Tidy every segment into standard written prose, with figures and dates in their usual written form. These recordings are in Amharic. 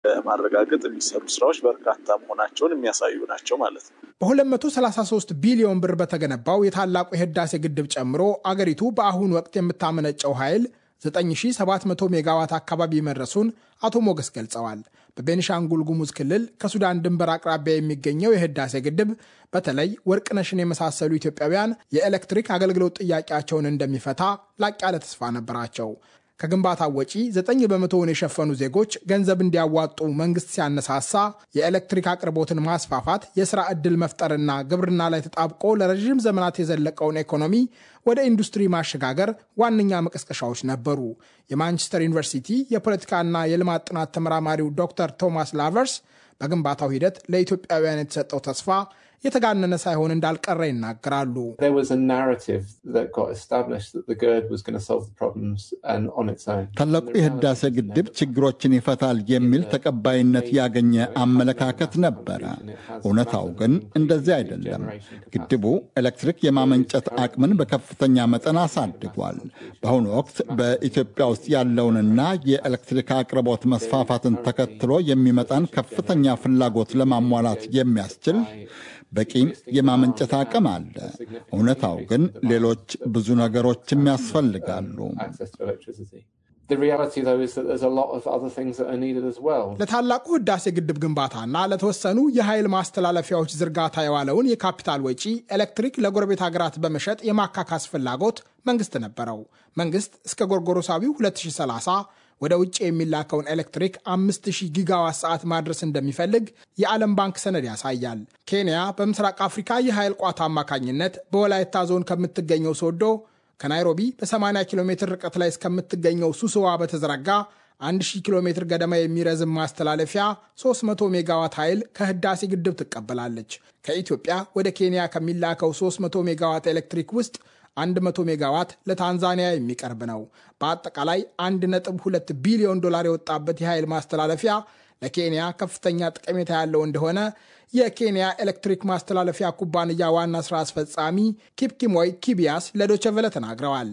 ማረጋገጥ የሚሰሩ ስራዎች በርካታ መሆናቸውን የሚያሳዩ ናቸው ማለት ነው። በ233 ቢሊዮን ብር በተገነባው የታላቁ የህዳሴ ግድብ ጨምሮ አገሪቱ በአሁን ወቅት የምታመነጨው ኃይል 9700 ሜጋዋት አካባቢ መድረሱን አቶ ሞገስ ገልጸዋል። በቤኒሻንጉል ጉሙዝ ክልል ከሱዳን ድንበር አቅራቢያ የሚገኘው የህዳሴ ግድብ በተለይ ወርቅነሽን የመሳሰሉ ኢትዮጵያውያን የኤሌክትሪክ አገልግሎት ጥያቄያቸውን እንደሚፈታ ላቅ ያለ ተስፋ ነበራቸው። ከግንባታው ወጪ 9 በመቶውን የሸፈኑ ዜጎች ገንዘብ እንዲያዋጡ መንግስት ሲያነሳሳ የኤሌክትሪክ አቅርቦትን ማስፋፋት፣ የሥራ ዕድል መፍጠርና ግብርና ላይ ተጣብቆ ለረዥም ዘመናት የዘለቀውን ኢኮኖሚ ወደ ኢንዱስትሪ ማሸጋገር ዋነኛ መቀስቀሻዎች ነበሩ። የማንቸስተር ዩኒቨርሲቲ የፖለቲካና የልማት ጥናት ተመራማሪው ዶክተር ቶማስ ላቨርስ በግንባታው ሂደት ለኢትዮጵያውያን የተሰጠው ተስፋ የተጋነነ ሳይሆን እንዳልቀረ ይናገራሉ። ታላቁ የህዳሴ ግድብ ችግሮችን ይፈታል የሚል ተቀባይነት ያገኘ አመለካከት ነበረ። እውነታው ግን እንደዚህ አይደለም። ግድቡ ኤሌክትሪክ የማመንጨት አቅምን በከፍተኛ መጠን አሳድጓል። በአሁኑ ወቅት በኢትዮጵያ ውስጥ ያለውንና የኤሌክትሪክ አቅርቦት መስፋፋትን ተከትሎ የሚመጣን ከፍተኛ ፍላጎት ለማሟላት የሚያስችል በቂ የማመንጨት አቅም አለ። እውነታው ግን ሌሎች ብዙ ነገሮችም ያስፈልጋሉ። ለታላቁ ህዳሴ ግድብ ግንባታና ለተወሰኑ የኃይል ማስተላለፊያዎች ዝርጋታ የዋለውን የካፒታል ወጪ ኤሌክትሪክ ለጎረቤት ሀገራት በመሸጥ የማካካስ ፍላጎት መንግስት ነበረው። መንግስት እስከ ጎርጎሮሳዊው 2030 ወደ ውጭ የሚላከውን ኤሌክትሪክ 5000 ጊጋዋት ሰዓት ማድረስ እንደሚፈልግ የዓለም ባንክ ሰነድ ያሳያል። ኬንያ በምስራቅ አፍሪካ የኃይል ቋት አማካኝነት በወላይታ ዞን ከምትገኘው ሶዶ ከናይሮቢ በ80 ኪሎ ሜትር ርቀት ላይ እስከምትገኘው ሱስዋ በተዘረጋ 1000 ኪሎ ሜትር ገደማ የሚረዝም ማስተላለፊያ 300 ሜጋዋት ኃይል ከህዳሴ ግድብ ትቀበላለች። ከኢትዮጵያ ወደ ኬንያ ከሚላከው 300 ሜጋዋት ኤሌክትሪክ ውስጥ 100 ሜጋዋት ለታንዛኒያ የሚቀርብ ነው። በአጠቃላይ 1.2 ቢሊዮን ዶላር የወጣበት የኃይል ማስተላለፊያ ለኬንያ ከፍተኛ ጠቀሜታ ያለው እንደሆነ የኬንያ ኤሌክትሪክ ማስተላለፊያ ኩባንያ ዋና ስራ አስፈጻሚ ኪፕኪሞይ ኪቢያስ ለዶይቼ ቬለ ተናግረዋል።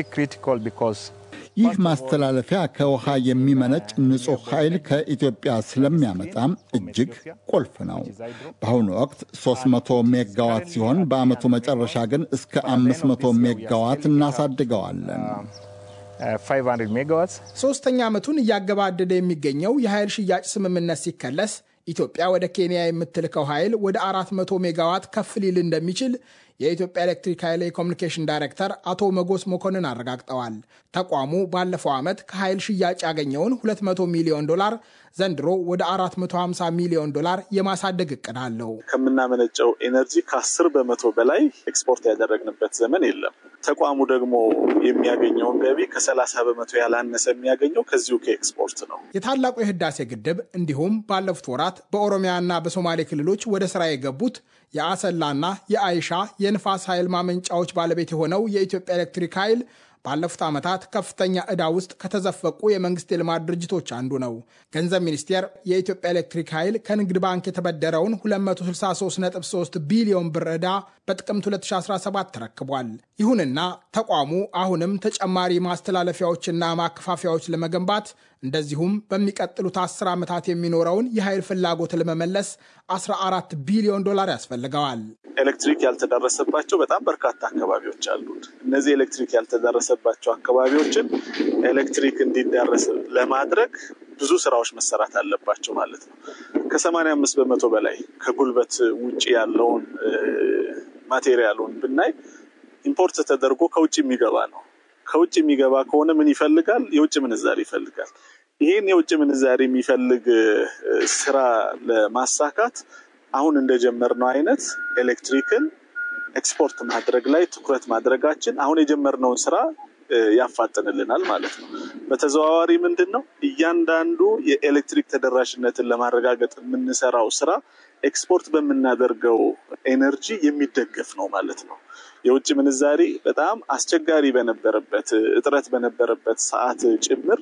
ይህ ማስተላለፊያ ከውሃ የሚመነጭ ንጹህ ኃይል ከኢትዮጵያ ስለሚያመጣም እጅግ ቁልፍ ነው። በአሁኑ ወቅት 300 ሜጋዋት ሲሆን በዓመቱ መጨረሻ ግን እስከ 500 ሜጋዋት እናሳድገዋለን። 500 ሜጋዋት ሶስተኛ ዓመቱን እያገባደደ የሚገኘው የኃይል ሽያጭ ስምምነት ሲከለስ ኢትዮጵያ ወደ ኬንያ የምትልከው ኃይል ወደ 400 ሜጋዋት ከፍ ሊል እንደሚችል የኢትዮጵያ ኤሌክትሪክ ኃይል የኮሙኒኬሽን ዳይሬክተር አቶ መጎስ መኮንን አረጋግጠዋል። ተቋሙ ባለፈው ዓመት ከኃይል ሽያጭ ያገኘውን 200 ሚሊዮን ዶላር ዘንድሮ ወደ 450 ሚሊዮን ዶላር የማሳደግ እቅድ አለው። ከምናመነጨው ኤነርጂ ከ10 በመቶ በላይ ኤክስፖርት ያደረግንበት ዘመን የለም። ተቋሙ ደግሞ የሚያገኘውን ገቢ ከ30 በመቶ ያላነሰ የሚያገኘው ከዚሁ ከኤክስፖርት ነው። የታላቁ የህዳሴ ግድብ እንዲሁም ባለፉት ወራት በኦሮሚያና በሶማሌ ክልሎች ወደ ስራ የገቡት የአሰላና የአይሻ የንፋስ ኃይል ማመንጫዎች ባለቤት የሆነው የኢትዮጵያ ኤሌክትሪክ ኃይል ባለፉት ዓመታት ከፍተኛ ዕዳ ውስጥ ከተዘፈቁ የመንግስት የልማት ድርጅቶች አንዱ ነው። ገንዘብ ሚኒስቴር የኢትዮጵያ ኤሌክትሪክ ኃይል ከንግድ ባንክ የተበደረውን 263.3 ቢሊዮን ብር ዕዳ በጥቅምት 2017 ተረክቧል። ይሁንና ተቋሙ አሁንም ተጨማሪ ማስተላለፊያዎችና ማከፋፊያዎች ለመገንባት እንደዚሁም በሚቀጥሉት 10 ዓመታት የሚኖረውን የኃይል ፍላጎት ለመመለስ 14 ቢሊዮን ዶላር ያስፈልገዋል። ኤሌክትሪክ ያልተደረሰባቸው በጣም በርካታ አካባቢዎች አሉት። እነዚህ ኤሌክትሪክ ያልተደረሰባቸው አካባቢዎችን ኤሌክትሪክ እንዲዳረስ ለማድረግ ብዙ ስራዎች መሰራት አለባቸው ማለት ነው። ከ85 በመቶ በላይ ከጉልበት ውጪ ያለውን ማቴሪያሉን ብናይ ኢምፖርት ተደርጎ ከውጪ የሚገባ ነው። ከውጪ የሚገባ ከሆነ ምን ይፈልጋል? የውጭ ምንዛሪ ይፈልጋል። ይህን የውጭ ምንዛሪ የሚፈልግ ስራ ለማሳካት አሁን እንደጀመርነው አይነት ኤሌክትሪክን ኤክስፖርት ማድረግ ላይ ትኩረት ማድረጋችን አሁን የጀመርነውን ስራ ያፋጥንልናል ማለት ነው። በተዘዋዋሪ ምንድነው እያንዳንዱ የኤሌክትሪክ ተደራሽነትን ለማረጋገጥ የምንሰራው ስራ ኤክስፖርት በምናደርገው ኤነርጂ የሚደገፍ ነው ማለት ነው። የውጭ ምንዛሪ በጣም አስቸጋሪ በነበረበት እጥረት በነበረበት ሰዓት ጭምር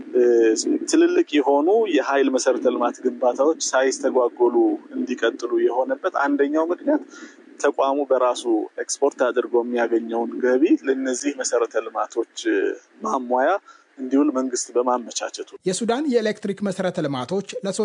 ትልልቅ የሆኑ የኃይል መሰረተ ልማት ግንባታዎች ሳይስተጓጎሉ እንዲቀጥሉ የሆነበት አንደኛው ምክንያት ተቋሙ በራሱ ኤክስፖርት አድርጎ የሚያገኘውን ገቢ ለነዚህ መሰረተ ልማቶች ማሟያ እንዲውል መንግስት በማመቻቸቱ የሱዳን የኤሌክትሪክ መሰረተ ልማቶች